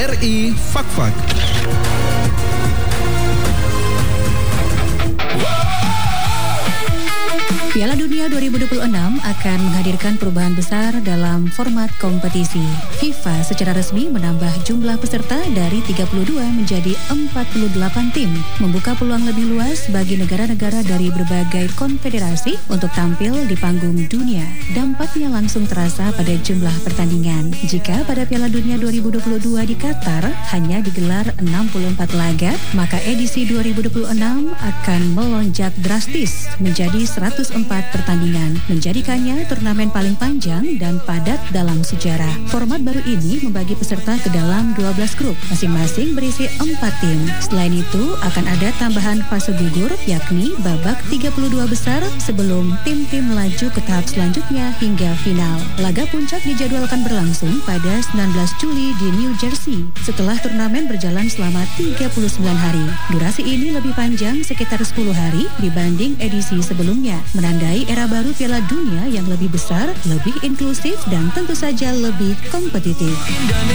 RI Fak-Fak. Piala Dunia 2026 akan menghadirkan perubahan besar dalam format kompetisi. FIFA secara resmi menambah jumlah peserta dari 32 menjadi 48 tim, membuka peluang lebih luas bagi negara-negara dari berbagai konfederasi untuk tampil di panggung dunia. Dampaknya langsung terasa pada jumlah pertandingan. Jika pada Piala Dunia 2022 di Qatar hanya digelar 64 laga, maka edisi 2026 akan melonjak drastis menjadi 104 pertandingan, menjadikannya turnamen paling panjang dan padat dalam sejarah. Format baru ini membagi peserta ke dalam 12 grup, masing-masing berisi 4 tim. Selain itu, akan ada tambahan fase gugur, yakni babak 32 besar sebelum tim-tim melaju ke tahap selanjutnya hingga final. Laga puncak dijadwalkan berlangsung pada 19 Juli di New Jersey, setelah turnamen berjalan selama 39 hari. Durasi ini lebih panjang sekitar 10 hari dibanding edisi sebelumnya, menandai era baru Piala Dunia yang lebih besar, lebih inklusif, dan tentu saja lebih kompetitif.